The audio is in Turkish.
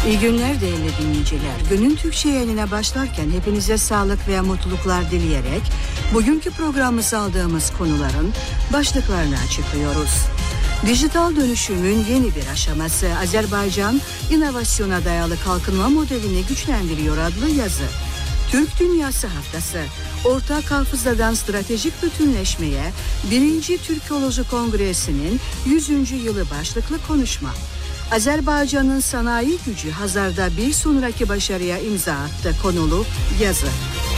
İyi günler değerli dinleyiciler. Günün Türkçe yayınına başlarken hepinize sağlık ve mutluluklar dileyerek bugünkü programımıza aldığımız konuların başlıklarını açıklıyoruz. Dijital dönüşümün yeni bir aşaması, Azerbaycan inovasyona dayalı kalkınma modelini güçlendiriyor adlı yazı. Türk Dünyası Haftası, ortak hafızadan stratejik bütünleşmeye 1. Türkoloji Kongresi'nin 100. yılı başlıklı konuşma. Azerbaycan'ın sanayi gücü Hazar'da bir sonraki başarıya imza attı konulu yazı.